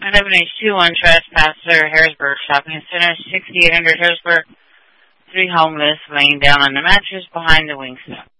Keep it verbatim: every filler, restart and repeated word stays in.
eleven H two one Trespasser, Harrisburg Shopping Center, sixty-eight hundred Harrisburg. Three homeless laying down on the mattress behind the Wingstop.